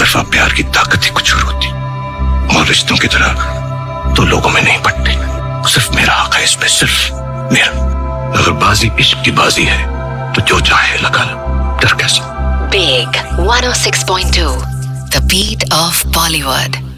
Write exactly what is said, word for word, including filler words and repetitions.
तरफा प्यार की ताकत ही कुछ और होती, और रिश्तों की तरह तो लोगों में नहीं पड़ती। सिर्फ मेरा हक है इसमें, सिर्फ मेरा। अगर बाजी इश्क की बाजी है तो जो चाहे लगा लो, डर कैसे। Big one oh six point two, the beat of Bollywood.